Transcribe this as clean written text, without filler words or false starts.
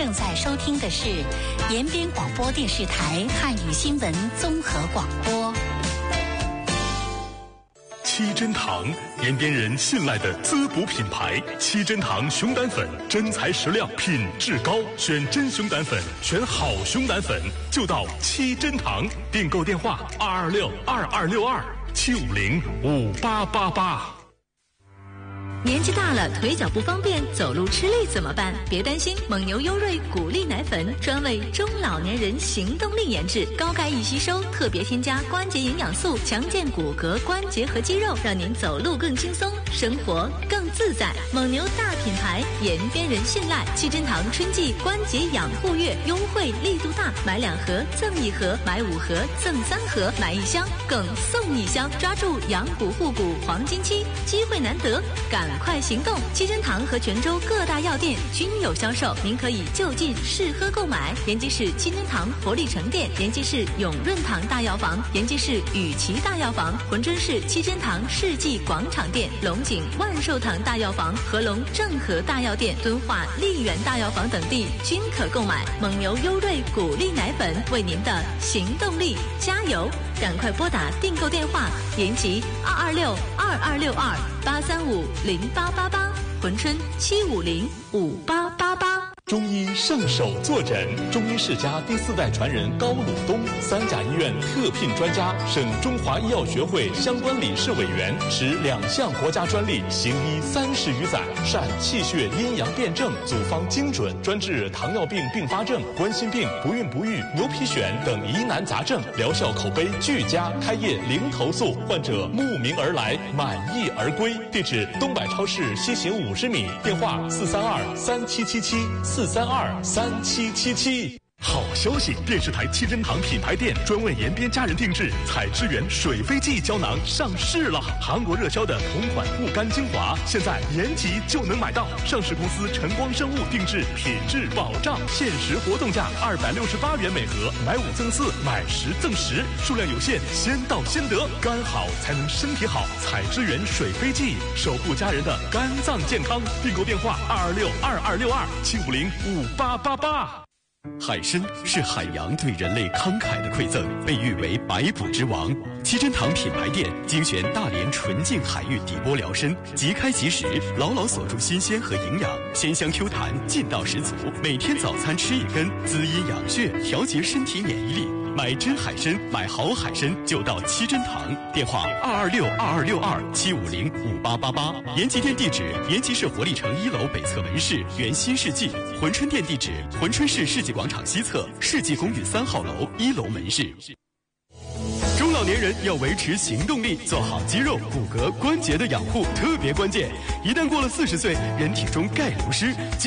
正在收听的是延边广播电视台汉语新闻综合广播。 七珍堂，延边人信赖的滋补品牌。七珍堂熊胆粉，真材实料，品质高，选真熊胆粉，选好熊胆粉，就到七珍堂。订购电话226-2262-750-5888。 年纪大了，腿脚不方便，走路吃力怎么办？别担心，蒙牛优瑞骨力奶粉专为中老年人行动力研制，高钙易吸收，特别添加关节营养素，强健骨骼、关节和肌肉，让您走路更轻松，生活更自在。蒙牛大品牌，延边人信赖。七珍堂春季关节养护月优惠力度大，买2盒赠1盒，买5盒赠3盒，买1箱更送1箱，抓住养骨护骨黄金期，机会难得，赶快行动！七珍堂和泉州各大药店均有销售，您可以就近试喝购买。延吉市七珍堂活力城店、延吉市永润堂大药房、延吉市雨琦大药房、珲春市七珍堂世纪广场店、龙井万寿堂大药房、合龙正和大药店、敦化丽园大药房等地均可购买。蒙牛优瑞骨力奶粉为您的行动力加油！赶快拨打订购电话：延吉226-2262-835-0888，珲春750-5888。 中医圣手坐诊，中医世家第4代传人高鲁东，3甲医院特聘专家，省中华医药学会相关理事委员，持2项国家专利，行医30余载，善气血阴阳辩证，组方精准，专治糖尿病并发症、冠心病、不孕不育、牛皮癣等疑难杂症，疗效口碑俱佳，开业零投诉，患者慕名而来，满意而归。地址：东百超市西行50米，电话432-3777，432-3777。好消息！电视台七珍堂品牌店专为延边家人定制采之源水飞蓟胶囊上市了。韩国热销的同款护肝精华，现在延吉就能买到。上市公司晨光生物定制，品质保障，限时活动价268元每盒，买5赠4，买10赠10，数量有限，先到先得。肝好才能身体好，采之源水飞蓟，守护家人的肝脏健康。订购电话226-2262-750-5888。 海参是海洋对人类慷慨的馈赠，被誉为百补之王。七珍堂品牌店精选大连纯净海域底波辽参，即开即食，牢牢锁住新鲜和营养，鲜香 Q 弹，劲道十足。每天早餐吃1根，滋阴养血，调节身体免疫力。买真海参，买好海参就到七珍堂。电话226-2262-750-5888。延吉店地址：延吉市活力城1楼北侧门市原新世纪。珲春店地址：珲春市世纪广场西侧世纪公寓3号楼1楼门市。中老年人要维持行动力，做好肌肉、骨骼、关节的养护特别关键。一旦过了40岁，人体中钙流失。